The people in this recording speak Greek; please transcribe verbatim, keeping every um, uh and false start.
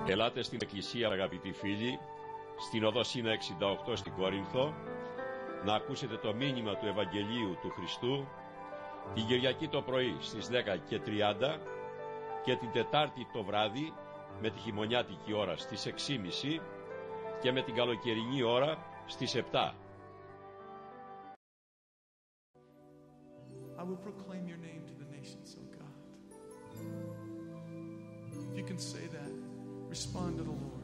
Ελάτε στην Εκκλησία, αγαπητοί φίλοι, στην οδό Σίνα εξήντα οκτώ στην Κόρινθο, να ακούσετε το μήνυμα του Ευαγγελίου του Χριστού την Κυριακή το πρωί στις δέκα και τριάντα και την Τετάρτη το βράδυ με τη χειμωνιάτικη ώρα στις έξι και μισή και με την καλοκαιρινή ώρα στις επτά. I will proclaim your name to the nations, O God. If you can say that, respond to the Lord.